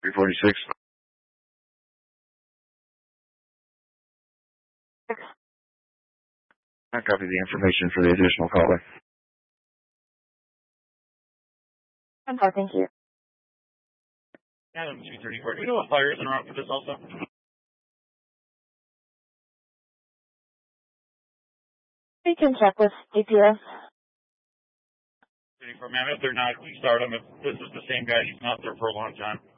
346. I copy the information for the additional caller. I'm fine, thank you. Adam 234. Do we know what fire is en route for this also? We can check with GPS. 34, ma'am. If they're not, we start them. If this is the same guy, he's not there for a long time.